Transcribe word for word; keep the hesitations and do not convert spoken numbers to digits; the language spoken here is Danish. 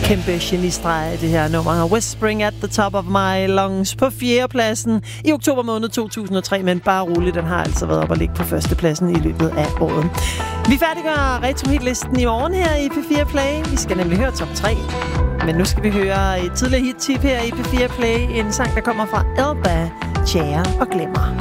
kæmpe genistreg, det her nummer. Whispering at the top of my lungs på fjerdepladsen i oktober måned to tusind og tre, men bare roligt, den har altså været op og ligge på førstepladsen i løbet af året. Vi færdiggør retro-hitlisten i morgen her i P fire Play. Vi skal nemlig høre top tre. Men nu skal vi høre et tidligere hit-tip her i P fire Play. En sang, der kommer fra Elba, Tjære og Glemmer.